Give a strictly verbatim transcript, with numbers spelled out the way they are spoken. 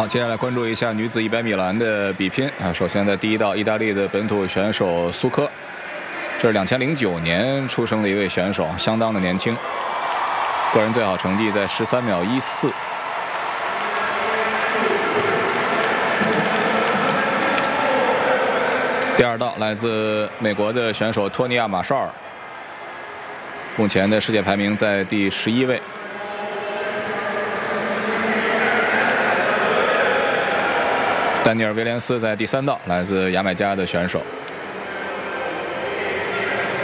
好，接下来关注一下女子一百米栏的比拼啊。首先在第一道，意大利的本土选手苏科，这是两千零九年出生的一位选手，相当的年轻，个人最好成绩在十三秒一四。第二道来自美国的选手托尼亚马绍尔，目前的世界排名在第十一位。丹尼尔·威廉斯在第三道，来自牙买加的选手。